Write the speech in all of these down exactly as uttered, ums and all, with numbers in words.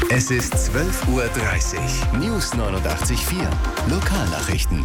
Es ist zwölf Uhr dreißig. News neunundachtzig Komma vier. Lokalnachrichten.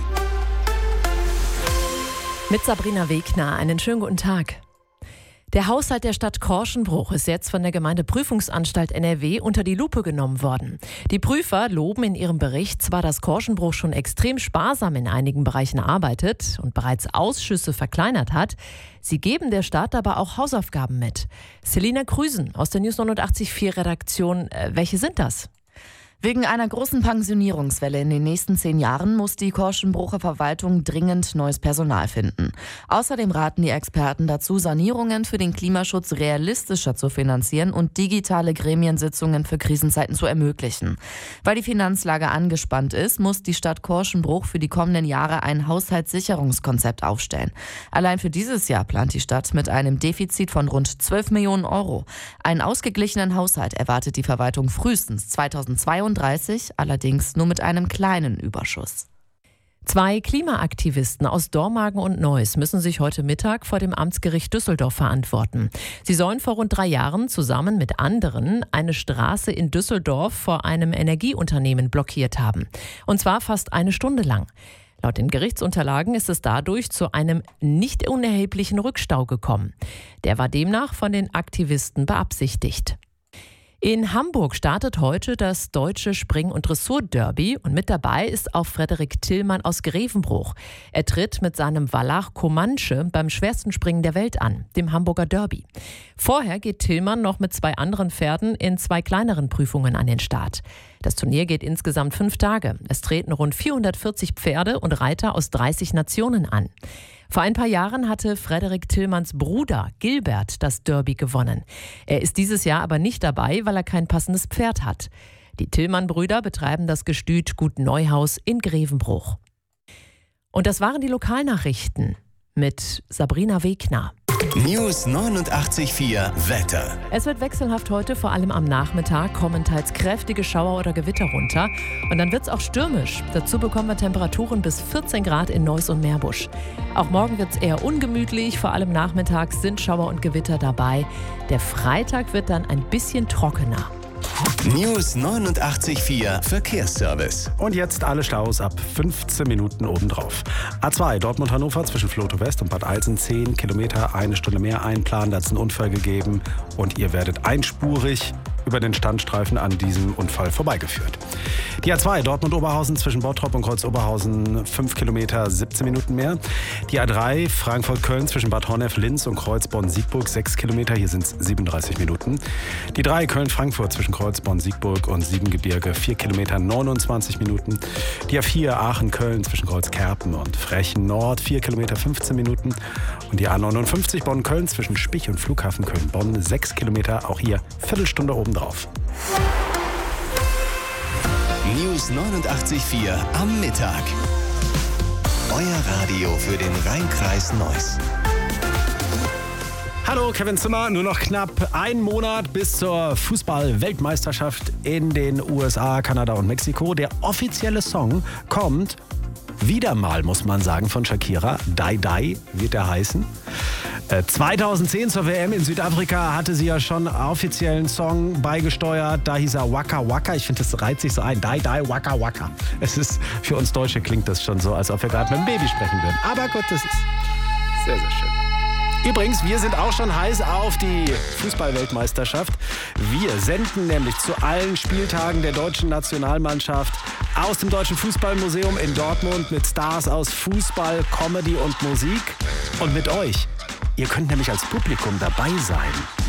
Mit Sabrina Wegner, einen schönen guten Tag. Der Haushalt der Stadt Korschenbruch ist jetzt von der Gemeindeprüfungsanstalt N R W unter die Lupe genommen worden. Die Prüfer loben in ihrem Bericht zwar, dass Korschenbruch schon extrem sparsam in einigen Bereichen arbeitet und bereits Ausschüsse verkleinert hat. Sie geben der Stadt aber auch Hausaufgaben mit. Selina Krüsen aus der News neunundachtzig Komma vier Redaktion. Äh, welche sind das? Wegen einer großen Pensionierungswelle in den nächsten zehn Jahren muss die Korschenbrucher Verwaltung dringend neues Personal finden. Außerdem raten die Experten dazu, Sanierungen für den Klimaschutz realistischer zu finanzieren und digitale Gremiensitzungen für Krisenzeiten zu ermöglichen. Weil die Finanzlage angespannt ist, muss die Stadt Korschenbruch für die kommenden Jahre ein Haushaltssicherungskonzept aufstellen. Allein für dieses Jahr plant die Stadt mit einem Defizit von rund zwölf Millionen Euro. Einen ausgeglichenen Haushalt erwartet die Verwaltung frühestens zweitausendzweiunddreißig, allerdings nur mit einem kleinen Überschuss. Zwei Klimaaktivisten aus Dormagen und Neuss müssen sich heute Mittag vor dem Amtsgericht Düsseldorf verantworten. Sie sollen vor rund drei Jahren zusammen mit anderen eine Straße in Düsseldorf vor einem Energieunternehmen blockiert haben. Und zwar fast eine Stunde lang. Laut den Gerichtsunterlagen ist es dadurch zu einem nicht unerheblichen Rückstau gekommen. Der war demnach von den Aktivisten beabsichtigt. In Hamburg startet heute das deutsche Spring- und Dressur-Derby und mit dabei ist auch Frederik Tillmann aus Grevenbruch. Er tritt mit seinem Wallach Comanche beim schwersten Springen der Welt an, dem Hamburger Derby. Vorher geht Tillmann noch mit zwei anderen Pferden in zwei kleineren Prüfungen an den Start. Das Turnier geht insgesamt fünf Tage. Es treten rund vierhundertvierzig Pferde und Reiter aus dreißig Nationen an. Vor ein paar Jahren hatte Frederik Tillmanns Bruder Gilbert das Derby gewonnen. Er ist dieses Jahr aber nicht dabei, weil er kein passendes Pferd hat. Die Tillmann-Brüder betreiben das Gestüt Gut Neuhaus in Grevenbruch. Und das waren die Lokalnachrichten mit Sabrina Wegner. News neunundachtzig Komma vier Wetter. Es wird wechselhaft heute, vor allem am Nachmittag kommen teils kräftige Schauer oder Gewitter runter. Und dann wird es auch stürmisch. Dazu bekommen wir Temperaturen bis vierzehn Grad in Neuss und Meerbusch. Auch morgen wird es eher ungemütlich, vor allem nachmittags sind Schauer und Gewitter dabei. Der Freitag wird dann ein bisschen trockener. News neunundachtzig Komma vier Verkehrsservice. Und jetzt alle Staus ab fünfzehn Minuten obendrauf. A zwei Dortmund-Hannover zwischen Vlotho West und Bad Eilsen zehn Kilometer, eine Stunde mehr einplanen. Da hat es einen Unfall gegeben und ihr werdet einspurig über den Standstreifen an diesem Unfall vorbeigeführt. Die A zwei Dortmund-Oberhausen zwischen Bottrop und Kreuz-Oberhausen fünf Kilometer, siebzehn Minuten mehr. Die A drei Frankfurt-Köln zwischen Bad Honnef-Linz und Kreuzborn-Siegburg sechs Kilometer, hier sind es siebenunddreißig Minuten. Die drei Köln-Frankfurt zwischen Kreuzborn-Siegburg und Siebengebirge vier Kilometer, neunundzwanzig Minuten. Die A vier Aachen-Köln zwischen Kreuzkerpen und Frechen-Nord vier Kilometer, fünfzehn Minuten. Und die A neunundfünfzig Bonn-Köln zwischen Spich und Flughafen Köln-Bonn sechs Kilometer, auch hier Viertelstunde oben drauf. News neunundachtzig Komma vier am Mittag. Euer Radio für den Rhein-Kreis Neuss. Hallo, Kevin Zimmer. Nur noch knapp ein Monat bis zur Fußball-Weltmeisterschaft in den U S A, Kanada und Mexiko. Der offizielle Song kommt wieder mal, muss man sagen, von Shakira. Die Die wird er heißen. zweitausendzehn zur W M in Südafrika hatte sie ja schon einen offiziellen Song beigesteuert. Da hieß er Waka Waka. Ich finde, das reiht sich so ein. Die Die Waka Waka. Es ist, für uns Deutsche klingt das schon so, als ob wir gerade mit einem Baby sprechen würden. Aber gut, das ist sehr, sehr schön. Übrigens, wir sind auch schon heiß auf die Fußball-Weltmeisterschaft. Wir senden nämlich zu allen Spieltagen der deutschen Nationalmannschaft aus dem Deutschen Fußballmuseum in Dortmund mit Stars aus Fußball, Comedy und Musik. Und mit euch. Ihr könnt nämlich als Publikum dabei sein.